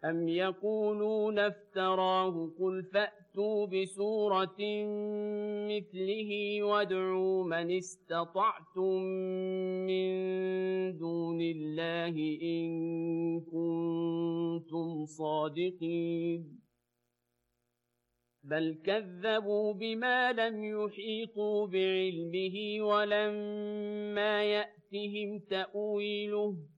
أم يقولون افتراه قل فأتوا بسورة مثله وادعوا من استطعتم من دون الله إن كنتم صادقين بل كذبوا بما لم يحيطوا بعلمه ولما يأتهم تأويله